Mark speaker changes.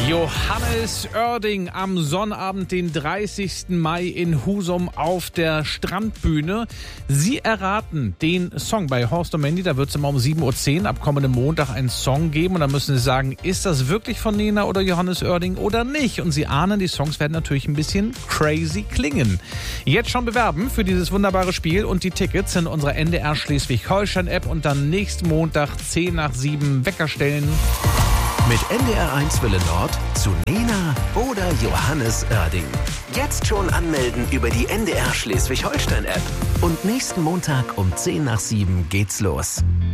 Speaker 1: Johannes Oerding am Sonnabend, den 30. Mai in Husum auf der Strandbühne. Sie erraten den Song bei Horst und Mandy. Da wird es immer um 7.10 Uhr ab kommendem Montag einen Song geben. Und dann müssen Sie sagen, ist das wirklich von Nena oder Johannes Oerding oder nicht? Und Sie ahnen, die Songs werden natürlich ein bisschen crazy klingen. Jetzt schon bewerben für dieses wunderbare Spiel und die Tickets in unserer NDR Schleswig-Holstein-App und dann nächsten Montag 10 nach 7 Wecker stellen.
Speaker 2: Mit NDR1 Welle Nord zu Nena oder Johannes Oerding. Jetzt schon anmelden über die NDR Schleswig-Holstein-App. Und nächsten Montag um 10 nach 7 geht's los.